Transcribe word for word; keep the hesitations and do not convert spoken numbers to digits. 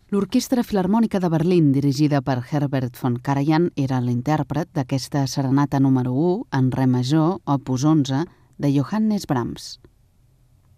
L'Orquestra Filharmònica de Berlín, dirigida per Herbert von Karajan, era l'intèrpret d'aquesta serenata número u en re major, opus onze, de Johannes Brahms.